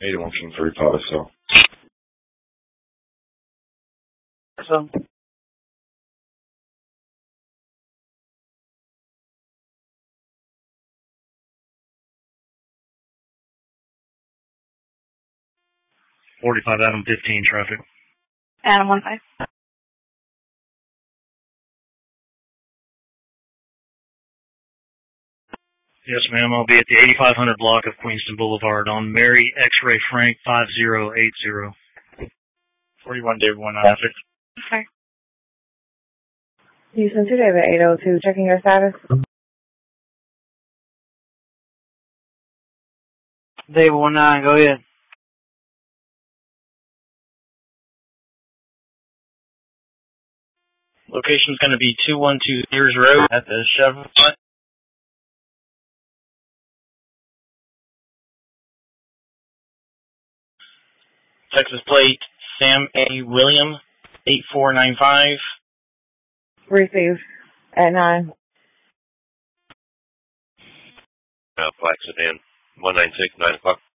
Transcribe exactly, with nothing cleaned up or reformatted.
eighty-one King three Papa, so. So. forty-five Adam fifteen traffic. Adam one five. Yes, ma'am. I'll be at the eighty-five hundred block of Queenston Boulevard on Mary X-Ray Frank five zero eight zero. forty-one David one traffic. Okay. Houston two David eight oh two, checking your status. David one nine, go ahead. Location's going to be two one two Sears Road at the Chevron. Texas plate Sam A. William eight four nine five. Received at nine. Uh, Black Sedan one nine six, nine o'clock.